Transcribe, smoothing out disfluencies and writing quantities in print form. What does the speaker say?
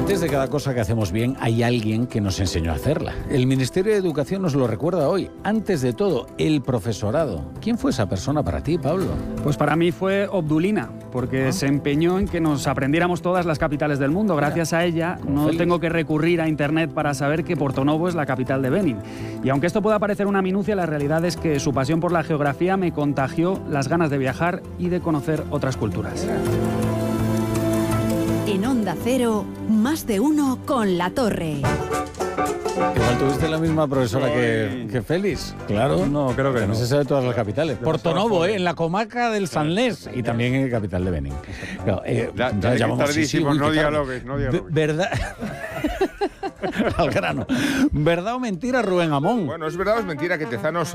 Antes de cada cosa que hacemos bien, hay alguien que nos enseñó a hacerla. El Ministerio de Educación nos lo recuerda hoy. Antes de todo, el profesorado. ¿Quién fue esa persona para ti, Pablo? Pues para mí fue Obdulina, porque se empeñó en que nos aprendiéramos todas las capitales del mundo. Gracias a ella no tengo que recurrir a Internet para saber que Porto-Novo es la capital de Benin. Y aunque esto pueda parecer una minucia, la realidad es que su pasión por la geografía me contagió las ganas de viajar y de conocer otras culturas. En Onda Cero, más de uno con La Torre. Igual tuviste la misma profesora que Félix. Claro. No, creo que no. Se sabe todas las capitales. Porto-Novo, en la comarca del Sanlés y también en la capital de Benín. Claro, Tardísimo, no dialogues. ¿Verdad? Al grano. ¿Verdad o mentira, Rubén Amón? Bueno, es verdad o es mentira que Tezanos